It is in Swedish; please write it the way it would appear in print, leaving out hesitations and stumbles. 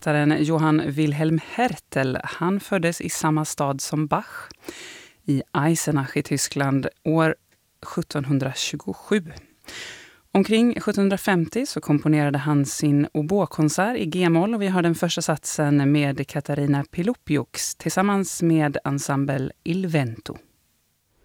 Författaren Johann Wilhelm Hertel, han föddes i samma stad som Bach, i Eisenach i Tyskland, år 1727. Omkring 1750 så komponerade han sin oboekonsert i G-moll och vi har den första satsen med Katarina Pilopiuk tillsammans med ensemble Il Vento.